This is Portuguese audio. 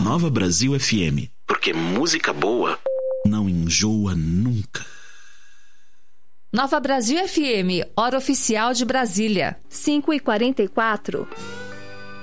Nova Brasil FM. Porque música boa não enjoa nunca. Nova Brasil FM, hora oficial de Brasília. 5h44.